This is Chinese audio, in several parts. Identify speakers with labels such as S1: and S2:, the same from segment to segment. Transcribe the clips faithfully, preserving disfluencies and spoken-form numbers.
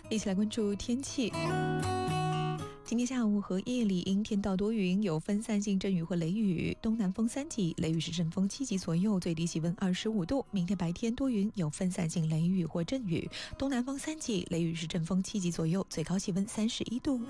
S1: 一起来关注天气。今天下午和夜里阴天到多云，有分散性阵雨或雷雨，东南风三级，雷雨时阵风七级左右，最低气温二十五度。明天白天多云，有分散性雷雨或阵雨，东南风三级，雷雨时阵风七级左右，最高气温三十一度。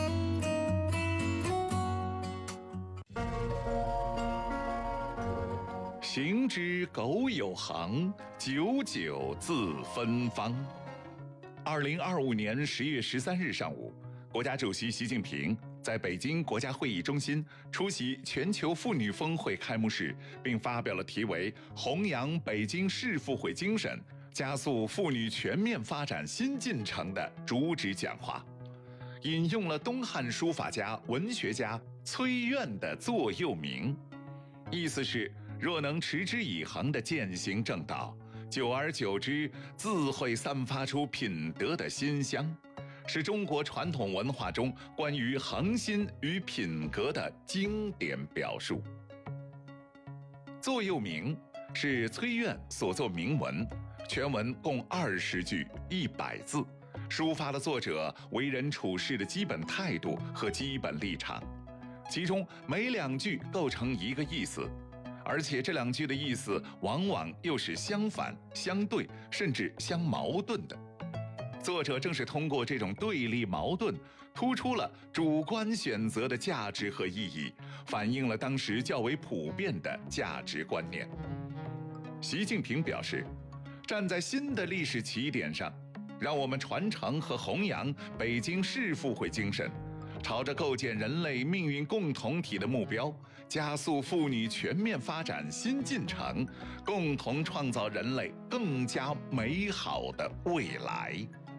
S2: 行之苟有行，久久自芬芳。二零二五年十月十三日上午，国家主席习近平在北京国家会议中心出席全球妇女峰会开幕式，并发表了题为《弘扬北京市妇会精神，加速妇女全面发展新进程》的主旨讲话，引用了东汉书法家、文学家崔苑的座右铭，意思是若能持之以恒地践行正道，久而久之自会散发出品德的馨香，是中国传统文化中关于恒心与品格的经典表述。座右铭是崔苑所作铭文，全文共二十句一百字，抒发了作者为人处事的基本态度和基本立场，其中每两句构成一个意思，而且这两句的意思往往又是相反、相对，甚至相矛盾的。作者正是通过这种对立矛盾，突出了主观选择的价值和意义，反映了当时较为普遍的价值观念。习近平表示，站在新的历史起点上，让我们传承和弘扬北京市妇会精神，朝着构建人类命运共同体的目标，加速妇女全面发展新进程，共同创造人类更加美好的未来。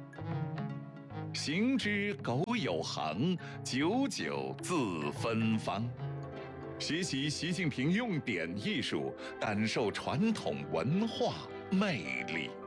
S2: 行之苟有行，久久自芬芳。学习习近平用典艺术，感受传统文化魅力。